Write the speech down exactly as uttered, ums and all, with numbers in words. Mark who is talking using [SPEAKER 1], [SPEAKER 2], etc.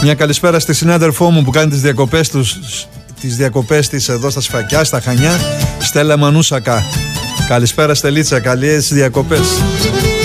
[SPEAKER 1] Μια καλησπέρα στη συνάδελφό μου που κάνει τις διακοπές, τους, τις διακοπές της εδώ στα Σφακιά, στα Χανιά, Στέλλα Μανούσακα. Καλησπέρα Στελίτσα, καλές διακοπές.